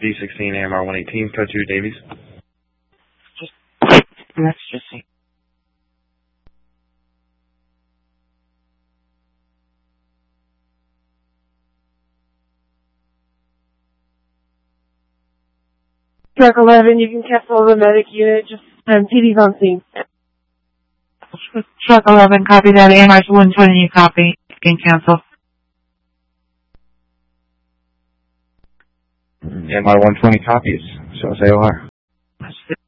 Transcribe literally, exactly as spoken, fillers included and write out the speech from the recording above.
D sixteen A M R one eighteen, code two, Davies. Just, let's just see. Truck eleven, you can cancel the medic unit, just, um, P D's on scene. Truck eleven, copy that. A M R one twenty, copy. You can cancel. A M R one twenty copies. Show us A O R.